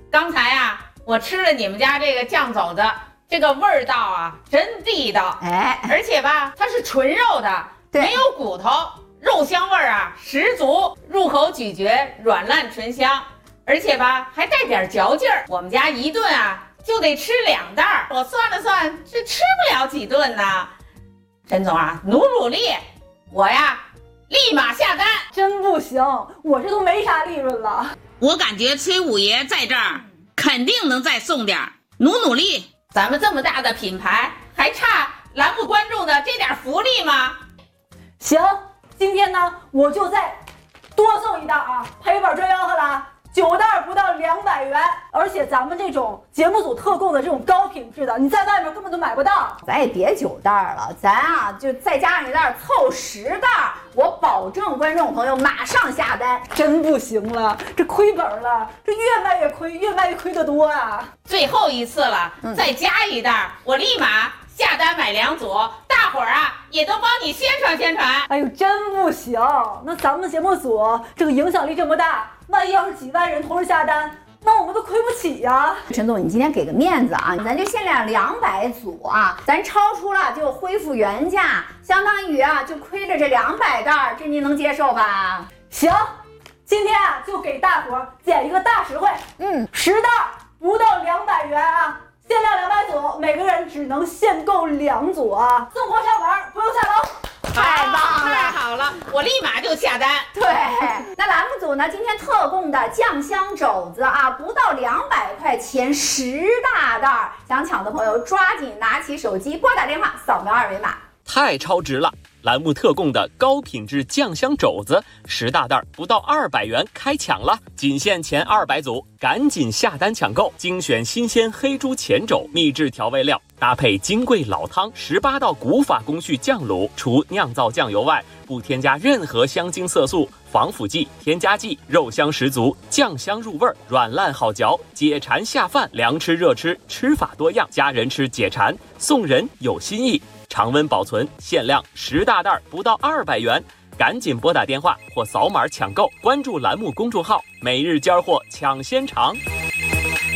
刚才啊，我吃了你们家这个酱肘子，这个味道啊，真地道。而且吧，它是纯肉的，没有骨头，肉香味啊十足，入口咀嚼软烂醇香，而且吧还带点嚼劲儿。我们家一顿啊就得吃2袋，我算了算，这吃不了几顿呢。陈总啊，努力，我呀立马下单。 真不行，我这都没啥利润了。 我感觉崔五爷在这儿肯定能再送点，努力。 咱们这么大的品牌，还差栏目观众的这点福利吗？ 行，今天呢我就再多送1袋啊，赔本赚吆喝了，9袋不到200元，而且咱们这种节目组特供的这种高品质的，你在外面根本都买不到。 咱也别9袋了，咱啊就再加上1袋，凑10袋，我保证观众朋友马上下单。 真不行了，这亏本了，这越卖越亏，越卖越亏得多啊！ 最后一次了，再加1袋，我立马下单买2组，大伙儿啊也都帮你宣传宣传。 哎呦，真不行，那咱们节目组这个影响力这么大，万一要是几万人同时下单，那我们都亏不起呀。 陈总，你今天给个面子啊，咱就限量200组啊，咱超出了就恢复原价，相当于啊就亏了这200袋，这您能接受吧？ 行，今天啊就给大伙儿捡一个大实惠，10袋不到200元啊。限量200组，每个人只能限购2组啊！送货上门，不用下楼。 太棒了， 太好了，我立马就下单。 对，那栏目组呢，今天特供的酱香肘子啊，不到200块钱10大袋，想抢的朋友抓紧拿起手机，拨打电话，扫描2维码。 太超值了！栏目特供的高品质酱香肘子10大袋不到200元开抢了，仅限前200组，赶紧下单抢购！精选新鲜黑猪前肘秘制调味料，搭配金贵老汤18道古法工序酱卤，除酿造酱油外，不添加任何香精色素、防腐剂、添加剂，肉香十足，酱香入味，软烂好嚼，解馋下饭，凉吃热吃，吃法多样，家人吃解馋，送人有新意。常温保存，限量10大袋不到200元，赶紧拨打电话或扫码抢购，关注栏目公众号，每日尖货抢先尝。